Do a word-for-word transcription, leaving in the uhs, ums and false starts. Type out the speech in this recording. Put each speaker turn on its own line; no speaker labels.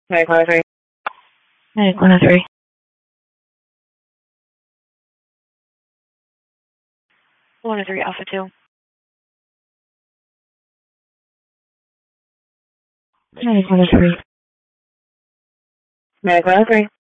Medic one oh three.
Medic one oh three. one oh three Alpha two. Medic one oh three.
Medic one oh three.